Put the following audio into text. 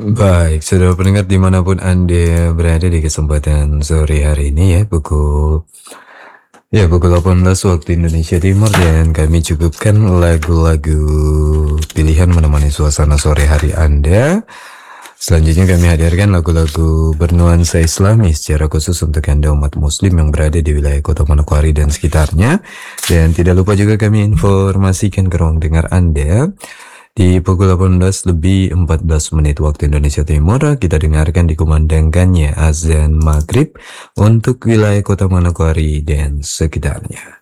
Baik, saudara pendengar dimanapun Anda berada di kesempatan sore hari ini ya, pukul 18 waktu Indonesia Timur dan kami cukupkan lagu-lagu pilihan menemani suasana sore hari Anda. Selanjutnya kami hadirkan lagu-lagu bernuansa Islami secara khusus untuk Anda umat muslim yang berada di wilayah Kota Manokwari dan sekitarnya. Dan tidak lupa juga kami informasikan ke ruang dengar Anda di pukul 18 lebih 14 menit waktu Indonesia Timur, kita dengarkan dikumandangkannya azan maghrib untuk wilayah Kota Manokwari dan sekitarnya.